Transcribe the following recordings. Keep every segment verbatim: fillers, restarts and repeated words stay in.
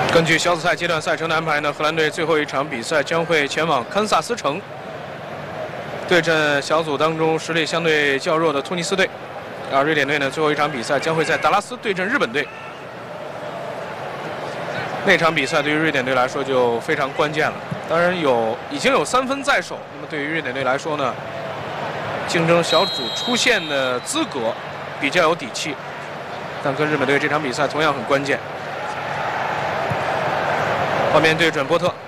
根据小组赛阶段赛程的安排呢，荷兰队最后一场比赛将会前往堪萨斯城，对阵小组当中实力相对较弱的突尼斯队。而瑞典队呢，最后一场比赛将会在达拉斯对阵日本队。那场比赛对于瑞典队来说就非常关键了。当然有已经有三分在手，那么对于瑞典队来说呢，竞争小组出线的资格比较有底气。但跟日本队这场比赛同样很关键。画面对准波特。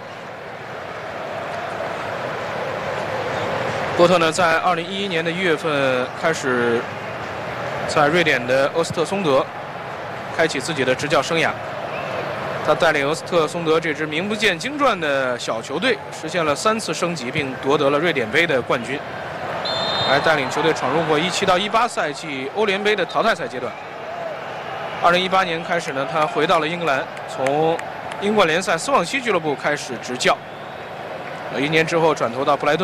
波特呢，在二零一一年的一月份开始在瑞典的欧斯特松德开启自己的执教生涯。他带领欧斯特松德这支名不见经传的小球队实现了三次升级，并夺得了瑞典杯的冠军，还带领球队闯入过一七到一八赛季欧联杯的淘汰赛阶段。二零一八年开始呢，他回到了英格兰，从英冠联赛斯旺西俱乐部开始执教，一年之后转投到布莱顿。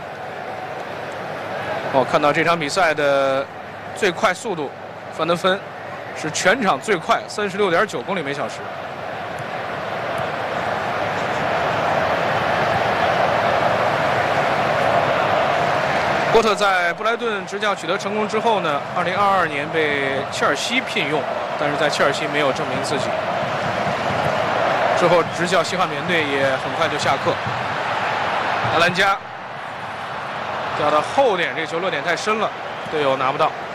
哦，看到这场比赛的最快速度，范德芬是全场最快，三十六点九公里每小时。波特在布莱顿执教取得成功之后呢，二零二二年被切尔西聘用，但是在切尔西没有证明自己。之后执教西汉姆联队也很快就下课。阿兰加掉到后点，这球落点太深了，队友拿不到。